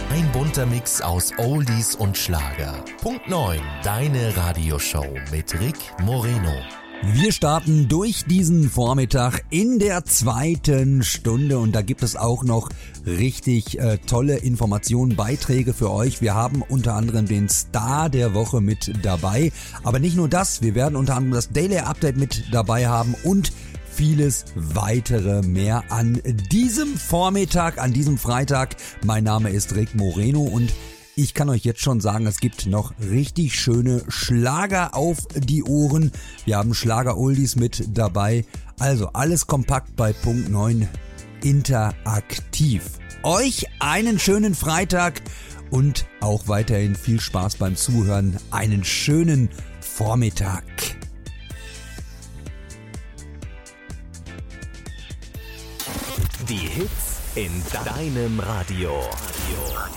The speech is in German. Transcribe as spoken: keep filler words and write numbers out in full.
Ein bunter Mix aus Oldies und Schlager. Punkt neun, deine Radioshow mit Rick Moreno. Wir starten durch diesen Vormittag in der zweiten Stunde und da gibt es auch noch richtig äh, tolle Informationen, Beiträge für euch. Wir haben unter anderem den Star der Woche mit dabei, aber nicht nur das, wir werden unter anderem das Daily Update mit dabei haben und vieles weitere mehr an diesem Vormittag, an diesem Freitag. Mein Name ist Rick Moreno und ich kann euch jetzt schon sagen, es gibt noch richtig schöne Schlager auf die Ohren. Wir haben Schlager-Oldies mit dabei. Also alles kompakt bei Punkt neun interaktiv. Euch einen schönen Freitag und auch weiterhin viel Spaß beim Zuhören. Einen schönen Vormittag. Die Hits in deinem Radio. Radio.